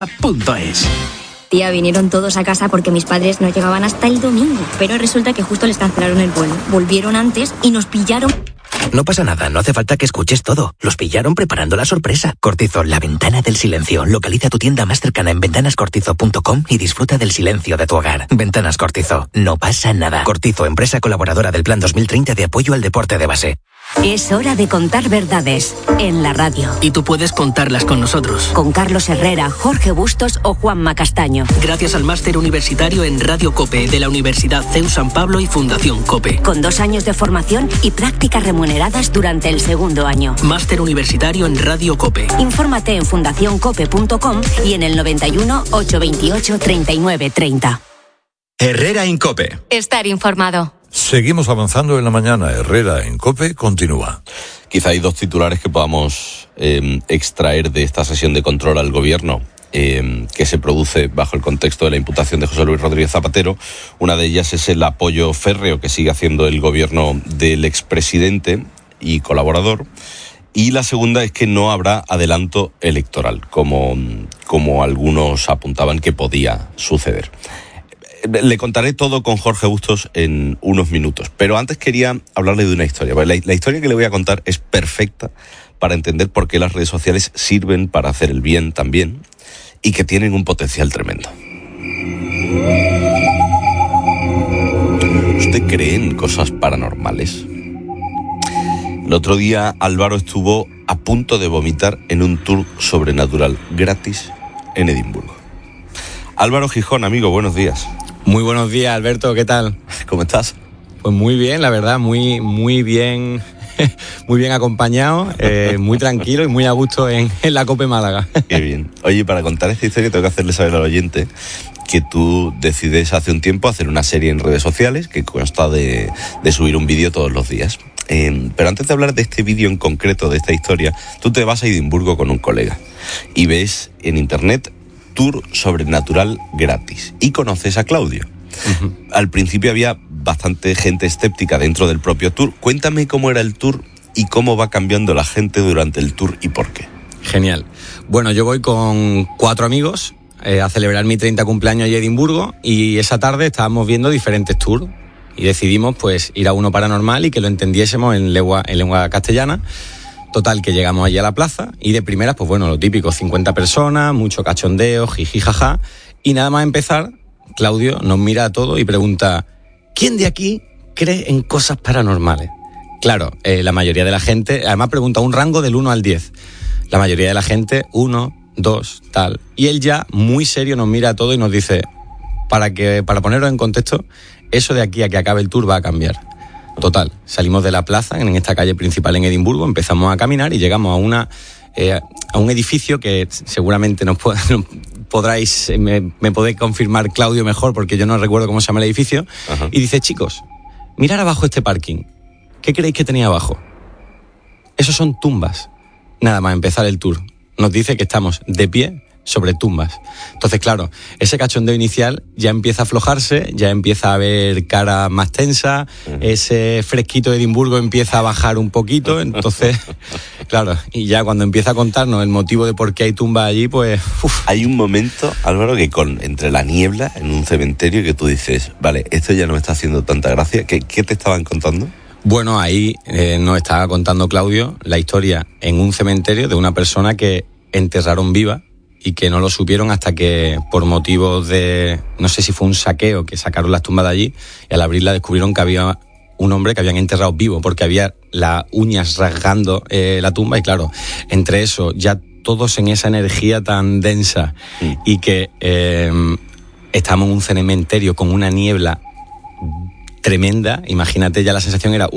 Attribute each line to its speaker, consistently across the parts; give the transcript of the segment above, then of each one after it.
Speaker 1: .es.
Speaker 2: Tía, vinieron todos a casa porque mis padres no llegaban hasta el domingo, pero resulta que justo les cancelaron el vuelo. Volvieron antes y nos pillaron.
Speaker 3: No pasa nada, no hace falta que escuches todo. Los pillaron preparando la sorpresa. Cortizo, la ventana del silencio. Localiza tu tienda más cercana en ventanascortizo.com y disfruta del silencio de tu hogar. Ventanas Cortizo, no pasa nada. Cortizo, empresa colaboradora del Plan 2030 de apoyo al deporte de base.
Speaker 4: Es hora de contar verdades en la radio.
Speaker 1: Y tú puedes contarlas con nosotros.
Speaker 4: Con Carlos Herrera, Jorge Bustos o Juanma Castaño.
Speaker 1: Gracias al máster universitario en Radio COPE de la Universidad CEU San Pablo y Fundación COPE.
Speaker 4: Con 2 años de formación y prácticas remuneradas durante el segundo año.
Speaker 1: Máster universitario en Radio COPE.
Speaker 4: Infórmate en fundacioncope.com y en el 91 828 39 30.
Speaker 5: Herrera en COPE.
Speaker 4: Estar informado.
Speaker 6: Seguimos avanzando en la mañana. Herrera en COPE continúa.
Speaker 7: Quizá hay 2 titulares que podamos extraer de esta sesión de control al gobierno que se produce bajo el contexto de la imputación de José Luis Rodríguez Zapatero. Una de ellas es el apoyo férreo que sigue haciendo el gobierno del expresidente y colaborador. Y la segunda es que no habrá adelanto electoral, como algunos apuntaban que podía suceder. Le contaré todo con Jorge Bustos en unos minutos, pero antes quería hablarle de una historia. La historia que le voy a contar es perfecta para entender por qué las redes sociales sirven para hacer el bien también y que tienen un potencial tremendo. ¿Usted cree en cosas paranormales? El otro día Álvaro estuvo a punto de vomitar en un tour sobrenatural gratis en Edimburgo. Álvaro Gijón, amigo, buenos días.
Speaker 8: Muy buenos días, Alberto, ¿qué tal?
Speaker 7: ¿Cómo estás?
Speaker 8: Pues muy bien, la verdad, muy bien, muy bien acompañado, muy tranquilo y muy a gusto en la COPE Málaga.
Speaker 7: Qué bien. Oye, para contar esta historia tengo que hacerle saber al oyente que tú decides hace un tiempo hacer una serie en redes sociales que consta de subir un vídeo todos los días. Pero antes de hablar de este vídeo en concreto, de esta historia, tú te vas a Edimburgo con un colega y ves en internet tour sobrenatural gratis y conoces a Claudio. Uh-huh. Al principio había bastante gente escéptica dentro del propio tour. Cuéntame cómo era el tour y cómo va cambiando la gente durante el tour y por qué.
Speaker 8: Genial. Bueno, yo voy con 4 amigos a celebrar mi 30 cumpleaños en Edimburgo y esa tarde estábamos viendo diferentes tours y decidimos pues ir a uno paranormal y que lo entendiésemos en lengua castellana. Total, que llegamos allí a la plaza y de primeras, pues bueno, lo típico, 50 personas, mucho cachondeo, jiji, jaja. Y nada más empezar, Claudio nos mira a todos y pregunta: ¿quién de aquí cree en cosas paranormales? Claro, la mayoría de la gente, además pregunta un rango del 1 al 10. La mayoría de la gente, 1, 2, tal. Y él ya, muy serio, nos mira a todos y nos dice: para ponerlo en contexto, eso de aquí a que acabe el tour va a cambiar. Total, salimos de la plaza, en esta calle principal en Edimburgo, empezamos a caminar y llegamos a un edificio que seguramente me podréis confirmar, Claudio, mejor, porque yo no recuerdo cómo se llama el edificio. Ajá. Y dice: chicos, mirad abajo este parking. ¿Qué creéis que tenía abajo? Esos son tumbas. Nada más empezar el tour, nos dice que estamos de pie sobre tumbas. Entonces, claro, ese cachondeo inicial ya empieza a aflojarse, ya empieza a haber cara más tensa, ese fresquito de Edimburgo empieza a bajar un poquito, entonces, claro, y ya cuando empieza a contarnos el motivo de por qué hay tumbas allí, pues... Uf.
Speaker 7: Hay un momento, Álvaro, que entre la niebla en un cementerio que tú dices: vale, esto ya no me está haciendo tanta gracia. ¿Qué te estaban contando?
Speaker 8: Bueno, ahí nos estaba contando Claudio la historia en un cementerio de una persona que enterraron viva y que no lo supieron hasta que, por motivos de, no sé si fue un saqueo, que sacaron las tumbas de allí y al abrirla descubrieron que había un hombre que habían enterrado vivo porque había las uñas rasgando la tumba. Y claro, entre eso, ya todos en esa energía tan densa y que estamos en un cementerio con una niebla tremenda, imagínate, ya la sensación era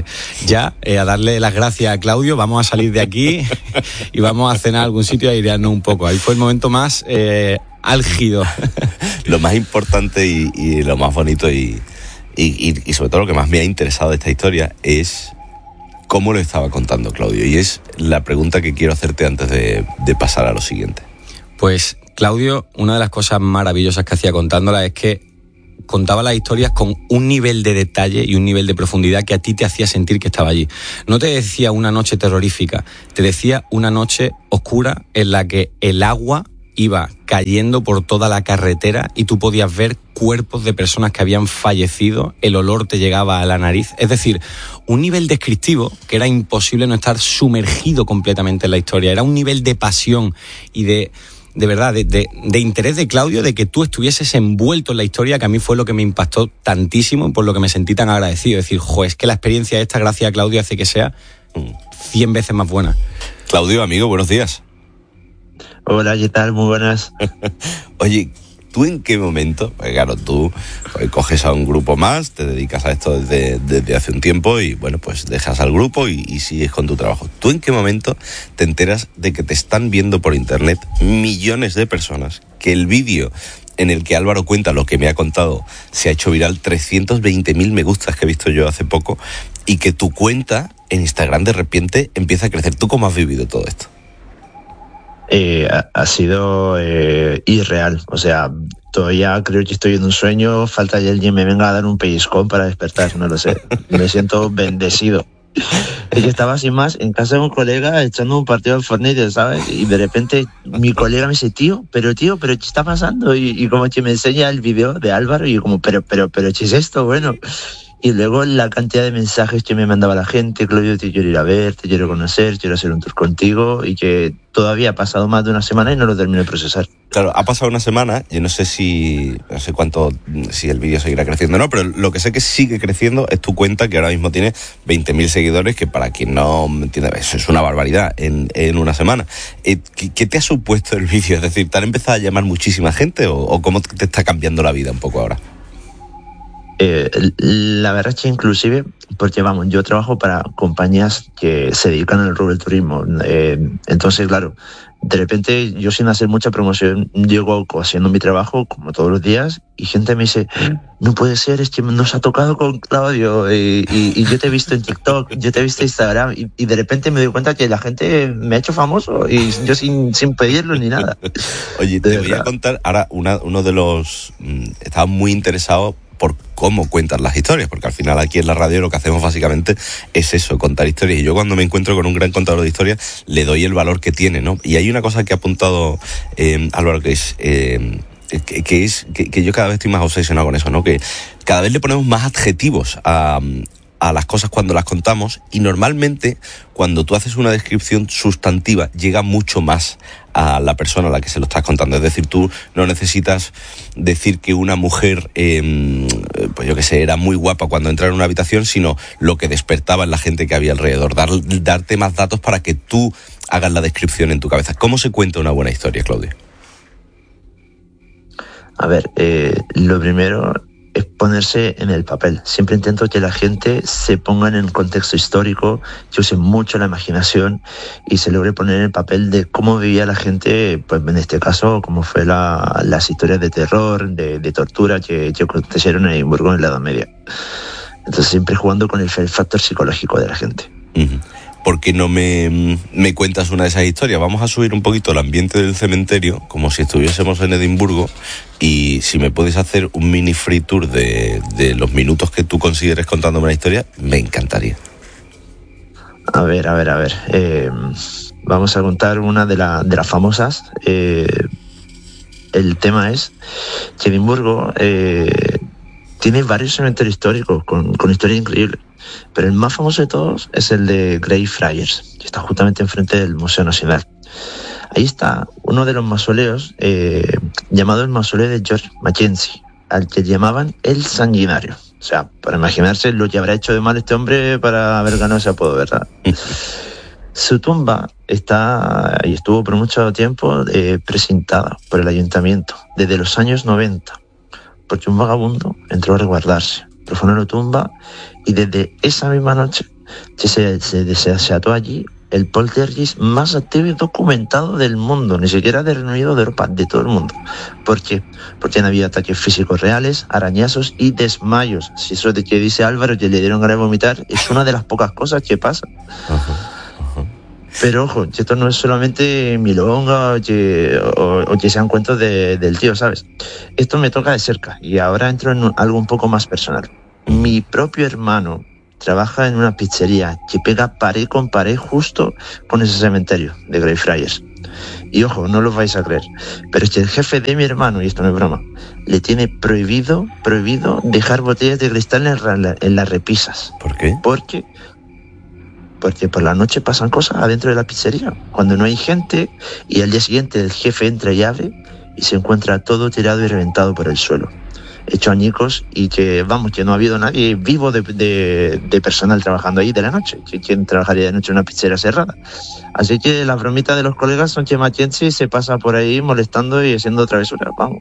Speaker 8: a darle las gracias a Claudio, vamos a salir de aquí y vamos a cenar a algún sitio, a airearnos un poco. Ahí fue el momento más álgido.
Speaker 7: Lo más importante y lo más bonito y sobre todo lo que más me ha interesado de esta historia es cómo lo estaba contando Claudio, y es la pregunta que quiero hacerte antes de pasar a lo siguiente.
Speaker 8: Pues Claudio, una de las cosas maravillosas que hacía contándola es que contaba las historias con un nivel de detalle y un nivel de profundidad que a ti te hacía sentir que estaba allí. No te decía una noche terrorífica, te decía una noche oscura en la que el agua iba cayendo por toda la carretera y tú podías ver cuerpos de personas que habían fallecido, el olor te llegaba a la nariz. Es decir, un nivel descriptivo que era imposible no estar sumergido completamente en la historia. Era un nivel de pasión y de verdad, de interés de Claudio, de que tú estuvieses envuelto en la historia, que a mí fue lo que me impactó tantísimo, por lo que me sentí tan agradecido. Es decir, es que la experiencia esta, gracias a Claudio, hace que sea 100 veces más buena.
Speaker 7: Claudio, amigo, buenos días.
Speaker 9: Hola, ¿qué tal? Muy buenas.
Speaker 7: Oye, ¿tú en qué momento? Pues claro, tú coges a un grupo más, te dedicas a esto desde hace un tiempo y bueno, pues dejas al grupo y sigues con tu trabajo. ¿Tú en qué momento te enteras de que te están viendo por internet millones de personas, que el vídeo en el que Álvaro cuenta lo que me ha contado se ha hecho viral, 320.000 me gustas que he visto yo hace poco, y que tu cuenta en Instagram de repente empieza a crecer? ¿Tú cómo has vivido todo esto?
Speaker 9: Ha sido irreal, o sea, todavía creo que estoy en un sueño, falta que alguien me venga a dar un pellizcón para despertar, no lo sé, me siento bendecido. Es que estaba sin más en casa de un colega echando un partido al Fortnite, ¿sabes? Y de repente mi colega me dice, tío, pero ¿qué está pasando? Y como que me enseña el video de Álvaro y yo como, pero ¿qué es esto? Bueno... Y luego la cantidad de mensajes que me mandaba la gente: Claudio, te quiero ir a ver, te quiero conocer, quiero hacer un tour contigo, y que todavía ha pasado más de una semana y no lo termino de procesar.
Speaker 7: Claro, ha pasado una semana, yo no sé si el vídeo seguirá creciendo o no, pero lo que sé que sigue creciendo es tu cuenta, que ahora mismo tiene 20.000 seguidores, que para quien no me entiende, eso es una barbaridad en una semana. ¿Qué te ha supuesto el vídeo? Es decir, ¿te han empezado a llamar muchísima gente o cómo te está cambiando la vida un poco ahora?
Speaker 9: La verdad es que inclusive, porque vamos, yo trabajo para compañías que se dedican al rubro del turismo, entonces claro, de repente yo sin hacer mucha promoción llego haciendo mi trabajo como todos los días y gente me dice, no puede ser, es que nos ha tocado con Claudio y yo te he visto en TikTok, yo te he visto en Instagram y de repente me doy cuenta que la gente me ha hecho famoso y yo sin pedirlo ni nada.
Speaker 7: Oye, te voy a contar ahora uno de los... estaba muy interesado por cómo cuentas las historias, porque al final aquí en la radio lo que hacemos básicamente es eso, contar historias, y yo cuando me encuentro con un gran contador de historias le doy el valor que tiene, ¿no? Y hay una cosa que ha apuntado Álvaro, que yo cada vez estoy más obsesionado con eso, ¿no? Que cada vez le ponemos más adjetivos a las cosas cuando las contamos, y normalmente cuando tú haces una descripción sustantiva llega mucho más a la persona a la que se lo estás contando. Es decir, tú no necesitas decir que una mujer, pues yo qué sé, era muy guapa cuando entraba en una habitación, sino lo que despertaba en la gente que había alrededor, darte más datos para que tú hagas la descripción en tu cabeza. ¿Cómo se cuenta una buena historia, Claudio?
Speaker 9: A ver, lo primero es ponerse en el papel. Siempre intento que la gente se ponga en el contexto histórico, que use mucho la imaginación y se logre poner en el papel de cómo vivía la gente, pues en este caso, cómo fue las historias de terror, de tortura que acontecieron en Edimburgo en la Edad Media. Entonces siempre jugando con el factor psicológico de la gente.
Speaker 7: Uh-huh. ¿Por qué no me cuentas una de esas historias? Vamos a subir un poquito el ambiente del cementerio, como si estuviésemos en Edimburgo, y si me puedes hacer un mini free tour de los minutos que tú consideres contándome una historia, me encantaría.
Speaker 9: A ver. Vamos a contar una de las famosas. El tema es que Edimburgo tiene varios cementerios históricos con historias increíbles, pero el más famoso de todos es el de Greyfriars, que está justamente enfrente del Museo Nacional. Ahí está uno de los mausoleos llamado el mausoleo de George Mackenzie, al que llamaban el sanguinario. O sea, para imaginarse lo que habrá hecho de mal este hombre para haber ganado ese apodo, ¿verdad? Su tumba está y estuvo por mucho tiempo precintada por el ayuntamiento desde los años 90, porque un vagabundo entró a resguardarse, profanó la tumba, y desde esa misma noche que se ató allí el poltergeist más activo y documentado del mundo, ni siquiera del Reino Unido, de Europa, de todo el mundo. ¿Por qué? Porque han habido ataques físicos reales, arañazos y desmayos. Si eso de que dice Álvaro que le dieron ganas de vomitar es una de las pocas cosas que pasa. Pero ojo, esto no es solamente milonga o que sean cuentos del tío, ¿sabes? Esto me toca de cerca y ahora entro en algo un poco más personal. Mi propio hermano trabaja en una pizzería que pega pared con pared justo con ese cementerio de Greyfriars. Y ojo, no lo vais a creer, pero es que el jefe de mi hermano, y esto no es broma, le tiene prohibido dejar botellas de cristal en las repisas.
Speaker 7: ¿Por qué?
Speaker 9: Porque por la noche pasan cosas adentro de la pizzería, cuando no hay gente, y al día siguiente el jefe entra y abre y se encuentra todo tirado y reventado por el suelo, hecho añicos, y que no ha habido nadie vivo de personal trabajando ahí de la noche. ¿Quién trabajaría de noche en una pizzería cerrada? Así que las bromitas de los colegas son que Mackenzie se pasa por ahí molestando y haciendo travesuras, vamos.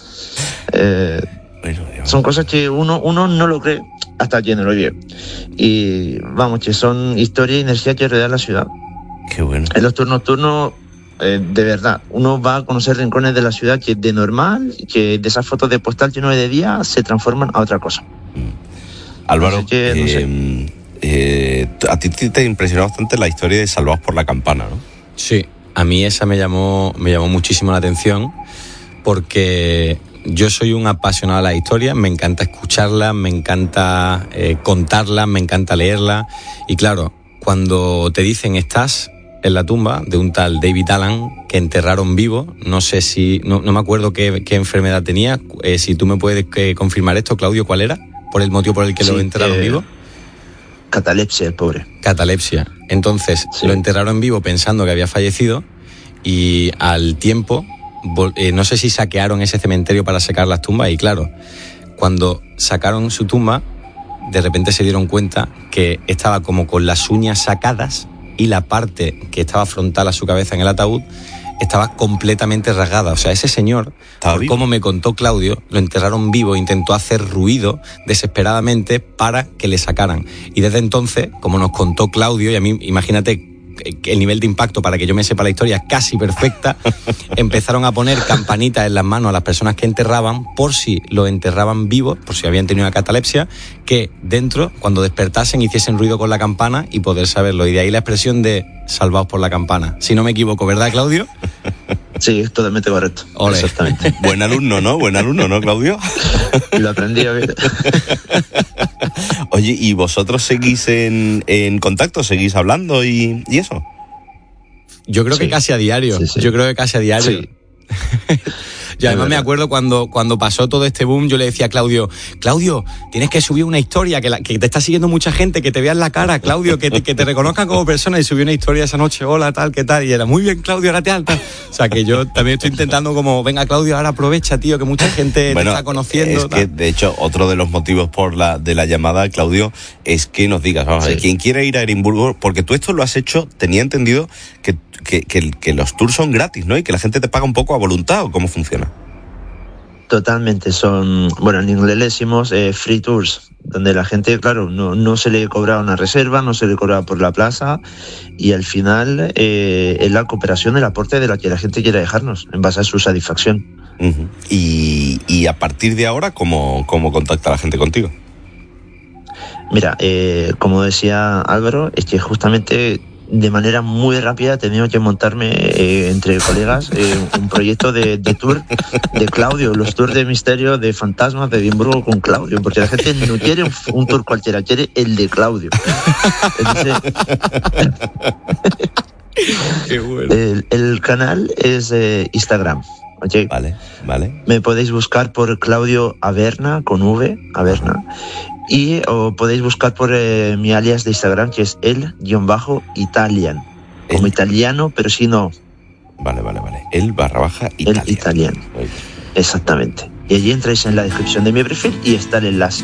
Speaker 9: Son cosas que uno no lo cree hasta que no lo vive. Y vamos, que son historia y energía que rodea la ciudad.
Speaker 7: Qué bueno.
Speaker 9: En los turnos nocturnos, de verdad, uno va a conocer rincones de la ciudad que de normal, que de esas fotos de postal que uno ve de día, se transforman a otra cosa.
Speaker 7: Álvaro,
Speaker 9: que, no sé.
Speaker 7: a ti te impresionó bastante la historia de Salvados por la Campana, ¿no?
Speaker 8: Sí, a mí esa me llamó muchísimo la atención, porque yo soy un apasionado de la historia, me encanta escucharla, me encanta contarla, me encanta leerla, y claro, cuando te dicen estás en la tumba de un tal David Allen que enterraron vivo, no sé si, no me acuerdo qué enfermedad tenía, si tú me puedes confirmar esto, Claudio, ¿cuál era? ¿Por el motivo por el que lo enterraron vivo?
Speaker 9: Catalepsia, el pobre.
Speaker 8: Catalepsia. Entonces, lo enterraron vivo pensando que había fallecido, y al tiempo, no sé si saquearon ese cementerio para sacar las tumbas, y claro, cuando sacaron su tumba, de repente se dieron cuenta que estaba como con las uñas sacadas, y la parte que estaba frontal a su cabeza en el ataúd estaba completamente rasgada. O sea, ese señor, como me contó Claudio, lo enterraron vivo, intentó hacer ruido desesperadamente para que le sacaran. Y desde entonces, como nos contó Claudio, y a mí, imagínate el nivel de impacto para que yo me sepa la historia casi perfecta, empezaron a poner campanitas en las manos a las personas que enterraban, por si lo enterraban vivos, por si habían tenido una catalepsia, que dentro, cuando despertasen, hiciesen ruido con la campana y poder saberlo. Y de ahí la expresión de Salvados por la Campana. Si no me equivoco, ¿verdad, Claudio?
Speaker 9: Sí, es totalmente correcto.
Speaker 8: Ole.
Speaker 9: Exactamente.
Speaker 7: Buen alumno, ¿no? Buen alumno, ¿no, Claudio?
Speaker 9: Lo aprendí a ver.
Speaker 7: Oye, ¿y vosotros seguís en contacto? ¿Seguís hablando y eso?
Speaker 8: Yo creo que casi a diario.
Speaker 9: Sí.
Speaker 8: Yo creo que casi a diario.
Speaker 9: Sí.
Speaker 8: Y además me acuerdo cuando pasó todo este boom, yo le decía a Claudio, tienes que subir una historia, que te está siguiendo mucha gente, que te vean la cara, Claudio, que te reconozcan como persona, y subí una historia esa noche, hola, tal, ¿qué tal? Y era, muy bien, Claudio, ahora te alta. O sea, que yo también estoy intentando como, venga, Claudio, ahora aprovecha, tío, que mucha gente te está conociendo.
Speaker 7: Es que, de hecho, otro de los motivos de la llamada, Claudio, es que nos digas, vamos a ver, quien quiera ir a Edimburgo, porque tú esto lo has hecho, tenía entendido que los tours son gratis, ¿no? Y que la gente te paga un poco a voluntad, ¿o cómo funciona?
Speaker 9: Totalmente, son, bueno, en inglés le decimos free tours, donde la gente, claro, no se le cobra una reserva, no se le cobra por la plaza, y al final es la cooperación, el aporte de la que la gente quiera dejarnos, en base a su satisfacción.
Speaker 7: Uh-huh. Y a partir de ahora, ¿cómo contacta la gente contigo?
Speaker 9: Mira, como decía Álvaro, es que justamente de manera muy rápida he tenido que montarme entre colegas un proyecto de tour de Claudio, los tours de misterio de fantasmas de Edimburgo con Claudio, porque la gente no quiere un tour cualquiera, quiere el de Claudio. Entonces,
Speaker 8: qué bueno.
Speaker 9: El canal es Instagram. Okay.
Speaker 7: Vale.
Speaker 9: Me podéis buscar por Claudio Averna, con V, Averna. Y o podéis buscar por mi alias de Instagram, que es el_Italian. Como italiano, pero si no.
Speaker 7: Vale. El_Italian.
Speaker 9: El Italian. Exactamente. Y allí entráis en la descripción de mi perfil y está el enlace.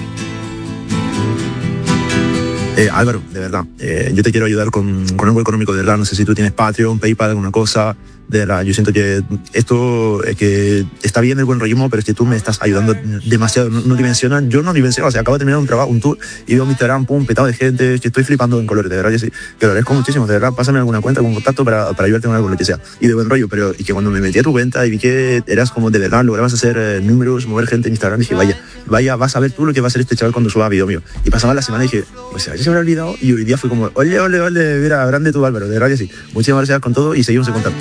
Speaker 10: Álvaro, de verdad, yo te quiero ayudar con algo económico, de verdad. No sé si tú tienes Patreon, PayPal, alguna cosa. De verdad, yo siento que esto que está bien el buen rollismo, pero es que tú me estás ayudando demasiado. No dimensionan, yo no dimensiono. O sea, acabo de terminar un trabajo, un tour, y veo mi Instagram, pum, petado de gente, que estoy flipando en colores, de verdad, yo sí. Que lo agradezco muchísimo, de verdad. Pásame alguna cuenta, algún contacto para ayudarte con algo, lo que sea. Y de buen rollo, pero y que cuando me metí a tu cuenta y vi que eras como de verdad, lograbas hacer números, mover gente en Instagram, dije, vaya, vas a ver tú lo que va a hacer este chaval cuando suba vídeo mío. Y pasaba la semana y dije, o sea, ya se me habrá olvidado, y hoy día fue como, ole, mira, grande tú, Álvaro, de verdad que sí. Muchísimas gracias con todo y seguimos en contacto.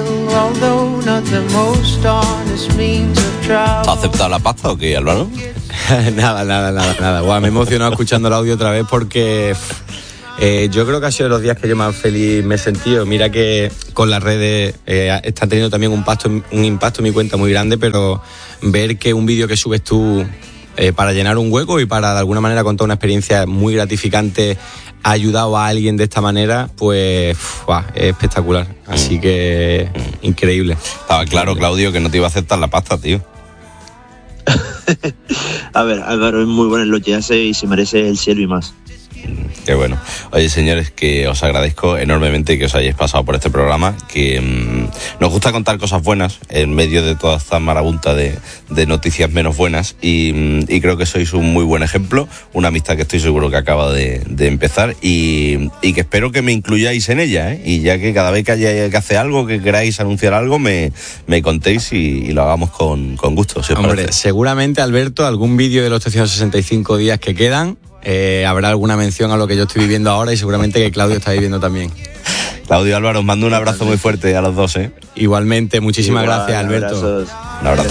Speaker 7: ¿Has aceptado la pasta o qué, Álvaro?
Speaker 8: Nada. Guau, me he emocionado escuchando el audio otra vez porque Yo creo que ha sido de los días que yo más feliz me he sentido. Mira que con las redes está teniendo también un impacto en mi cuenta muy grande, pero ver que un vídeo que subes tú para llenar un hueco y para de alguna manera contar una experiencia muy gratificante ha ayudado a alguien de esta manera, pues es espectacular. Así que increíble.
Speaker 7: Estaba claro, Claudio, que no te iba a aceptar la pasta, tío.
Speaker 9: A ver, Álvaro es muy bueno en lo que hace y se merece el cielo y más.
Speaker 7: Qué bueno. Oye, señores, que os agradezco enormemente que os hayáis pasado por este programa, que nos gusta contar cosas buenas en medio de toda esta marabunta de noticias menos buenas y creo que sois un muy buen ejemplo, una amistad que estoy seguro que acaba de empezar y que espero que me incluyáis en ella, y ya que cada vez que haya que hacer algo, que queráis anunciar algo, me contéis y lo hagamos con gusto. Si os
Speaker 8: Hombre,
Speaker 7: parece.
Speaker 8: seguramente, Alberto, algún vídeo de los 365 días que quedan habrá alguna mención a lo que yo estoy viviendo ahora y seguramente que Claudio está viviendo también.
Speaker 7: Claudio, Álvaro, os mando un abrazo muy fuerte a los dos.
Speaker 8: Igualmente, muchísimas gracias, Alberto.
Speaker 9: Abrazos.
Speaker 7: Un abrazo.